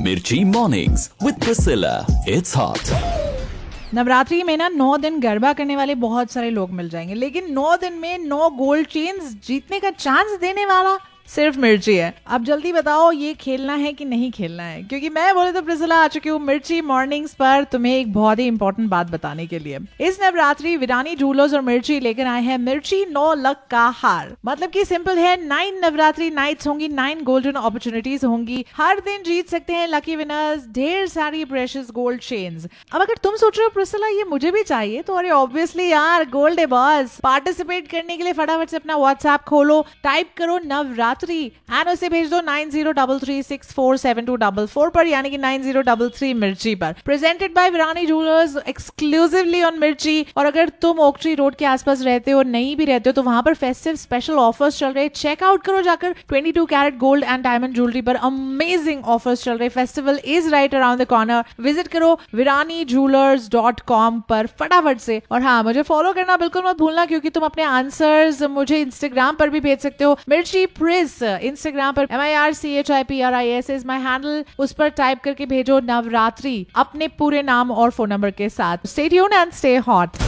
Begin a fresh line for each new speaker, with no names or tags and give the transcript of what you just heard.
Mirchi Mornings with Priscilla. It's hot.
Navratri में ना 9 दिन गरबा करने वाले बहुत सारे लोग मिल जाएंगे, लेकिन 9 दिन में 9 गोल्ड चेन्स जीतने का चांस देने वाला सिर्फ मिर्ची है। अब जल्दी बताओ ये खेलना है कि नहीं खेलना है, क्योंकि मैं बोले तो प्रिसिला आ चुकी हूँ मिर्ची मॉर्निंग्स पर तुम्हें एक बहुत ही इंपॉर्टेंट बात बताने के लिए। इस नवरात्रि विरानी जूलर्स और मिर्ची लेकर आए हैं मिर्ची 9 लक का हार। मतलब कि सिंपल है, 9 नवरात्रि नाइट्स होंगी, 9 गोल्डन अपॉर्चुनिटीज होंगी, हर दिन जीत सकते हैं लकी विनर्स ढेर सारी प्रेशियस गोल्ड चेन्स। अब अगर तुम सोच रहे हो प्रिसिला ये मुझे भी चाहिए, तो अरे ऑब्वियसली यार गोल्ड है बॉस। पार्टिसिपेट करने के लिए फटाफट से अपना व्हाट्सएप खोलो, टाइप करो नवरात्रि एंड उसे भेज दो 9033647244 पर, यानी कि 9033 मिर्ची पर। Presented by Virani jewellers exclusively on मिर्ची। और अगर तुम ओक ट्री रोड के आसपास रहते हो, नहीं भी रहते हो, तो वहां पर फेस्टिव स्पेशल ऑफर्स चल रहे, चेकआउट करो जाकर 22 carat gold and diamond jewellery पर अमेजिंग ऑफर्स चल रहे। Festival is right around the corner. Visit करो viranijewelers.com पर फटाफट से। और हाँ, मुझे फॉलो करना बिल्कुल मत भूलना, क्योंकि तुम अपने आंसर्स मुझे इंस्टाग्राम पर भी भेज सकते हो। मिर्ची प्रिस इंस्टाग्राम पर MIRCHIPRIS इज माई हैंडल। उस पर टाइप करके भेजो नवरात्रि अपने पूरे नाम और फोन नंबर के साथ। Stay tuned and stay hot.